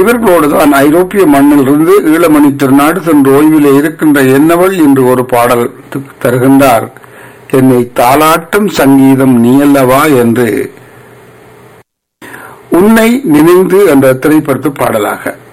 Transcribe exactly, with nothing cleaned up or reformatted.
இவர்களோடு தான் ஐரோப்பிய மண்ணிலிருந்து ஈழமணி திருநாடு சென்று ஓய்விலே இருக்கின்ற என்னவள் என்று ஒரு பாடல் தருகின்றார். என்னை தாலாட்டும் சங்கீதம் நீயல்லவா என்று உன்னை நினைந்து என்ற திரைப்படத்து பாடலாக